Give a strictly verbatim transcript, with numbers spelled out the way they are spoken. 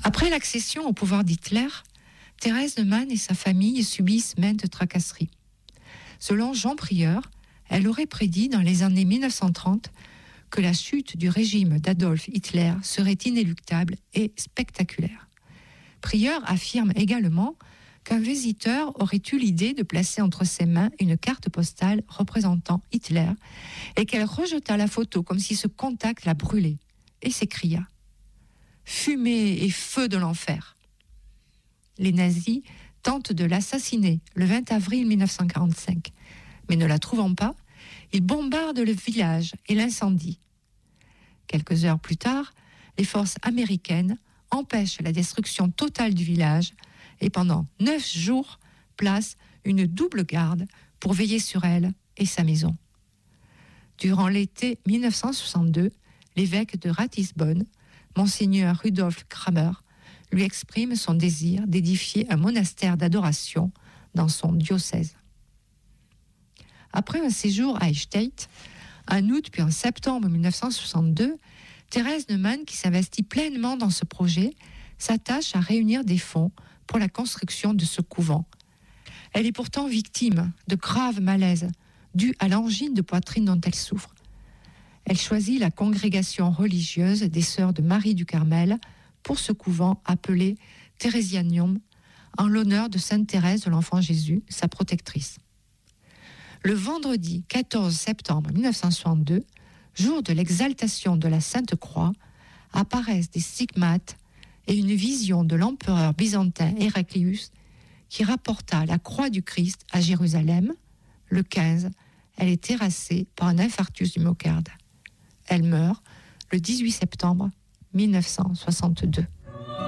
Après l'accession au pouvoir d'Hitler, Thérèse Neumann et sa famille subissent maintes tracasseries. Selon Jean Prieur, elle aurait prédit dans les années mille neuf cent trente que la chute du régime d'Adolf Hitler serait inéluctable et spectaculaire. Prieur affirme également qu'un visiteur aurait eu l'idée de placer entre ses mains une carte postale représentant Hitler et qu'elle rejeta la photo comme si ce contact la brûlait et s'écria « Fumée et feu de l'enfer !» Les nazis tentent de l'assassiner le vingt avril mille neuf cent quarante-cinq, mais ne la trouvant pas, ils bombardent le village et l'incendient. Quelques heures plus tard, les forces américaines empêchent la destruction totale du village et pendant neuf jours placent une double garde pour veiller sur elle et sa maison. Durant l'été mille neuf cent soixante-deux, l'évêque de Ratisbonne, Monseigneur Rudolf Kramer, lui exprime son désir d'édifier un monastère d'adoration dans son diocèse. Après un séjour à Eichstätt, en août puis en septembre mille neuf cent soixante-deux, Thérèse Neumann, qui s'investit pleinement dans ce projet, s'attache à réunir des fonds pour la construction de ce couvent. Elle est pourtant victime de graves malaises dus à l'angine de poitrine dont elle souffre. Elle choisit la congrégation religieuse des Sœurs de Marie du Carmel pour ce couvent appelé Theresianum, en l'honneur de Sainte Thérèse de l'Enfant Jésus, sa protectrice. Le vendredi quatorze septembre mille neuf cent soixante-deux, jour de l'exaltation de la Sainte Croix, apparaissent des stigmates et une vision de l'empereur byzantin Héraclius qui rapporta la croix du Christ à Jérusalem. Le quinze, elle est terrassée par un infarctus du myocarde. Elle meurt le dix-huit septembre mille neuf cent soixante-deux.